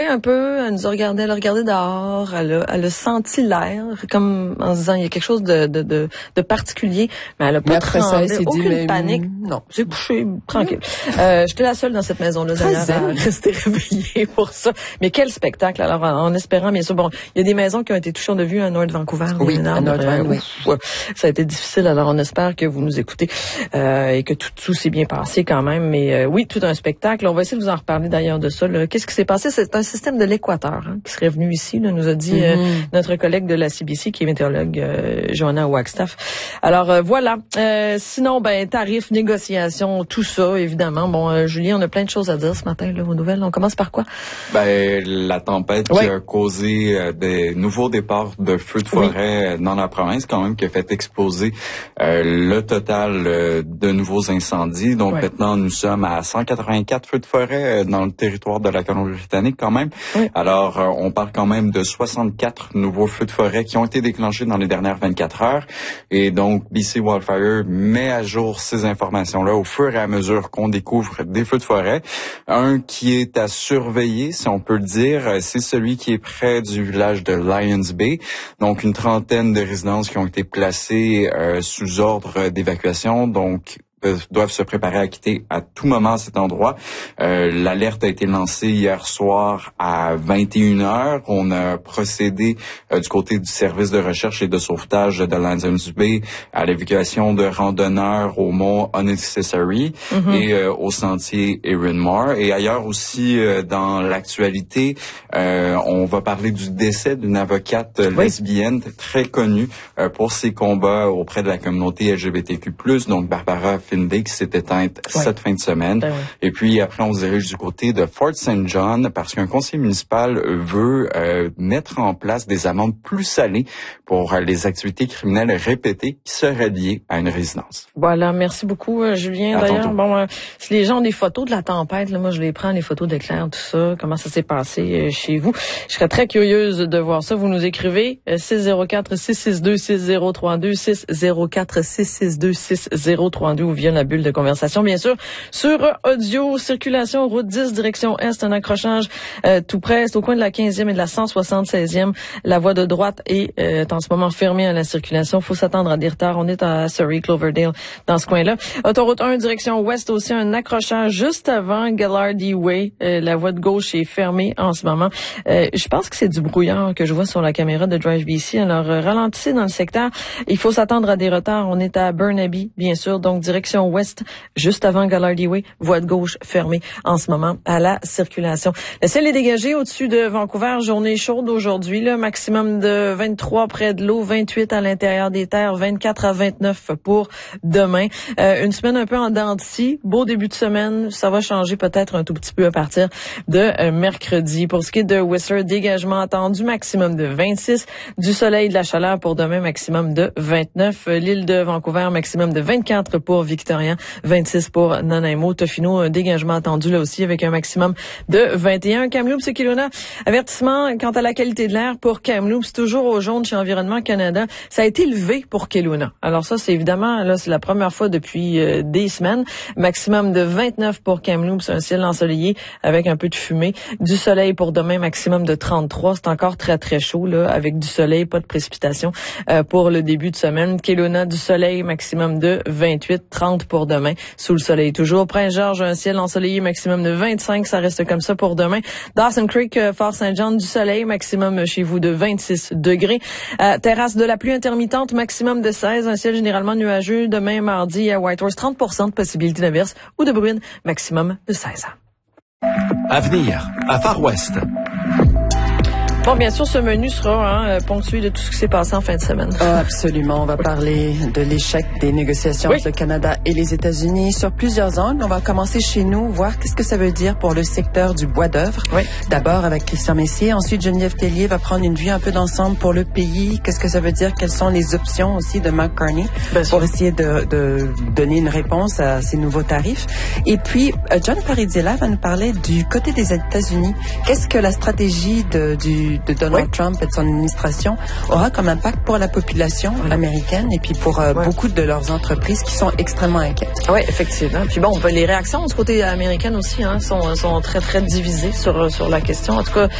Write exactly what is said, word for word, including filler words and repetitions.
un peu, elle nous a regardé, elle a regardé dehors, elle a, elle a senti l'air, comme en se disant, il y a quelque chose de, de, de, de particulier, mais elle a pas tremblé, ça, aucune dit, mais panique. Non. J'ai couché tranquille. Euh, j'étais la seule dans cette maison-là, d'ailleurs, à rester réveillée pour ça. Mais quel spectacle, alors, en espérant, bien sûr, bon, il y a des maisons qui ont été touchées, on a vu à North Vancouver. Oui, à North Vancouver, oui. Ouf, ça a été difficile, alors on espère que vous nous écoutez, euh, et que tout, tout s'est bien passé quand même, mais euh, oui, tout un spectacle. On va essayer de vous en reparler d'ailleurs de ça. Là. Qu'est-ce qui s'est passé? C'est un système de l'Équateur hein, qui serait venu ici, là, nous a dit mm-hmm. euh, notre collègue de la C B C, qui est météorologue, euh, Joanna Wagstaff. Alors euh, voilà. Euh, sinon, ben tarifs, négociations, tout ça, évidemment. Bon, euh, Julien, on a plein de choses à dire ce matin là, aux nouvelles. On commence par quoi? Ben la tempête oui. qui a causé euh, des nouveaux départs de feux de forêt oui. dans la province, quand même, qui a fait exploser euh, le total euh, de nouveaux incendies. Donc oui. maintenant, nous sommes à cent quatre-vingt-quatre feux de forêt euh, dans le territoire de la Colombie-Britannique, quand même. Oui. Alors, euh, on parle quand même de soixante-quatre nouveaux feux de forêt qui ont été déclenchés dans les dernières vingt-quatre heures. Et donc, B C Wildfire met à jour ces informations-là au fur et à mesure qu'on découvre des feux de forêt. Un qui est à surveiller, si on peut le dire, c'est celui qui est près du village de Lions Bay. Donc, une trentaine de résidences qui ont été placées euh, sous ordre d'évacuation. Donc, doivent se préparer à quitter à tout moment cet endroit. Euh, l'alerte a été lancée hier soir à vingt et une heures. On a procédé euh, du côté du service de recherche et de sauvetage de Lions Bay à l'évacuation de randonneurs au mont Unnecessary mm-hmm. et euh, au sentier Erinmore. Et ailleurs aussi, euh, dans l'actualité, euh, on va parler du décès d'une avocate oui. lesbienne très connue euh, pour ses combats auprès de la communauté L G B T Q plus, donc Barbara Finlay, qui s'est éteinte ouais. cette fin de semaine. Ben ouais. Et puis après, on se dirige du côté de Fort Saint John parce qu'un conseil municipal veut euh, mettre en place des amendes plus salées pour euh, les activités criminelles répétées qui seraient liées à une résidence. Voilà, merci beaucoup, euh, Julien. À D'ailleurs, bon, euh, si les gens ont des photos de la tempête, là, moi je les prends, les photos d'éclair, tout ça, comment ça s'est passé euh, chez vous. Je serais très curieuse de voir ça. Vous nous écrivez euh, six zéro quatre, six six deux, six zéro trois deux, six zéro quatre, six six deux, six zéro trois deux ou via la bulle de conversation, bien sûr. Sur audio, circulation, route dix, direction Est, un accrochage euh, tout près, c'est au coin de la quinzième et de la cent soixante-seizième. La voie de droite est euh, en ce moment fermée à la circulation. Il faut s'attendre à des retards. On est à Surrey, Cloverdale, dans ce coin-là. Autoroute un, direction Ouest aussi, un accrochage juste avant Gallardy Way. Euh, la voie de gauche est fermée en ce moment. Euh, je pense que c'est du brouillard que je vois sur la caméra de Drive B C. Alors, euh, ralentissez dans le secteur. Il faut s'attendre à des retards. On est à Burnaby, bien sûr, donc direction Ouest, juste avant Gallardy Way, voie de gauche fermée en ce moment à la circulation. Le ciel est dégagé au-dessus de Vancouver, journée chaude aujourd'hui, là, maximum de vingt-trois près de l'eau, vingt-huit à l'intérieur des terres, vingt-quatre à vingt-neuf pour demain. Euh, une semaine un peu en dents de scie, beau début de semaine, ça va changer peut-être un tout petit peu à partir de euh, mercredi. Pour ce qui est de Whistler, dégagement attendu, maximum de vingt-six, du soleil, de la chaleur pour demain, maximum de vingt-neuf. L'île de Vancouver, maximum de vingt-quatre pour Victoria, vingt-six pour Nanaimo. Tofino, un dégagement attendu là aussi avec un maximum de vingt et un. Kamloops et Kelowna, avertissement quant à la qualité de l'air pour Kamloops, toujours au jaune chez Environnement Canada. Ça a été levé pour Kelowna. Alors ça, c'est évidemment, là, c'est la première fois depuis euh, des semaines. Maximum de vingt-neuf pour Kamloops, un ciel ensoleillé avec un peu de fumée. Du soleil pour demain, maximum de trente-trois. C'est encore très, très chaud, là, avec du soleil, pas de précipitation euh, pour le début de semaine. Kelowna, du soleil, maximum de vingt-huit, trente pour demain. Sous le soleil toujours. Prince-Georges, un ciel ensoleillé, maximum de vingt-cinq. Ça reste comme ça pour demain. Dawson Creek, euh, Fort Saint-Jean, du soleil, maximum chez vous de vingt-six degrés. Euh, terrasse de la pluie intermittente, maximum de seize. Un ciel généralement nuageux. Demain, mardi, à Whitehorse, trente pour cent de possibilité d'averse ou de bruine, maximum de seize. À venir, à Far West. Bon, bien sûr, ce menu sera hein, ponctué de tout ce qui s'est passé en fin de semaine. Oh, absolument. On va parler de l'échec des négociations oui. entre le Canada et les États-Unis sur plusieurs angles. On va commencer chez nous, voir qu'est-ce que ça veut dire pour le secteur du bois d'œuvre. Oui. D'abord avec Christian Messier. Ensuite, Geneviève Tellier va prendre une vue un peu d'ensemble pour le pays. Qu'est-ce que ça veut dire? Quelles sont les options aussi de Mark Carney bien pour sûr. essayer de, de donner une réponse à ces nouveaux tarifs. Et puis, John Parizella va nous parler du côté des États-Unis. Qu'est-ce que la stratégie de, du de Donald oui. Trump et de son administration aura comme impact pour la population oui. américaine et puis pour euh, oui. beaucoup de leurs entreprises qui sont extrêmement inquiètes. Oui, effectivement. Puis bon, les réactions du côté américain aussi hein, sont, sont très, très divisées sur, sur la question. En tout cas,